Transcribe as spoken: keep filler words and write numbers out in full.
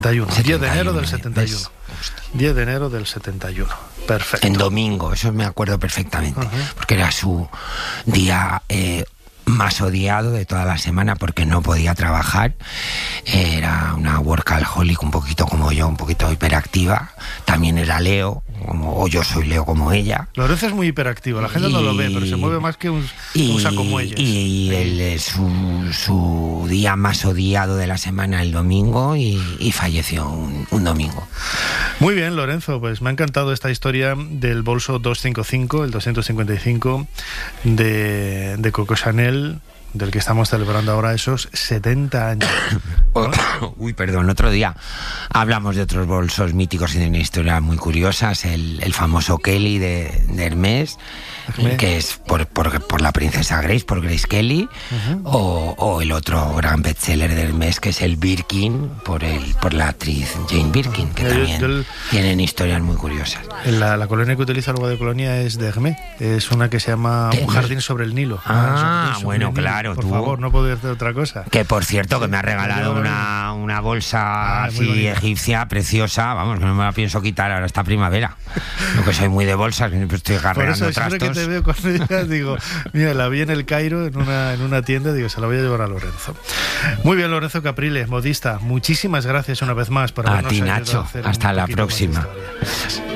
diez de enero del setenta y uno. diez de enero del setenta y uno. Perfecto. En domingo, eso me acuerdo perfectamente. Uh-huh. Porque era su día eh, más odiado de toda la semana porque no podía trabajar. Era una workaholic un poquito como yo, un poquito hiperactiva. También era Leo, como, o yo soy Leo como ella. Lorenzo es muy hiperactivo, la gente y, no lo ve, pero se mueve más que un, y, un saco muelles. Y, y el, su, su día más odiado de la semana, el domingo, y, y falleció un, un domingo. Muy bien, Lorenzo, pues me ha encantado esta historia del bolso doscientos cincuenta y cinco, el doscientos cincuenta y cinco de, de Coco Chanel, del que estamos celebrando ahora esos setenta años. Uy, perdón, otro día hablamos de otros bolsos míticos y de una historia muy curiosas, el, el famoso Kelly de, de Hermès, Hermès, que es por, por, por la princesa Grace, por Grace Kelly, uh-huh. o, o el otro gran bestseller de Hermès, que es el Birkin, por, el, por la actriz Jane Birkin, que yo, también yo el, tienen historias muy curiosas. La, la colonia que utiliza algo de colonia es de Hermès, es una que se llama Un jardín sobre el Nilo. Ah, sobre, sobre bueno, claro. Por tú, favor, no puedo decir otra cosa. Que por cierto, sí, que me ha regalado una, una bolsa ah, así egipcia, preciosa, vamos, que no me la pienso quitar ahora esta primavera. Lo que soy muy de bolsas, que siempre estoy agarrando trastos. Por eso, siempre que te veo con ella, digo, mira, la vi en el Cairo, en una, en una tienda, digo, se la voy a llevar a Lorenzo. Muy bien, Lorenzo Caprile, modista, muchísimas gracias una vez más por habernos ayudado a ti, Nacho, a hacer hasta la próxima.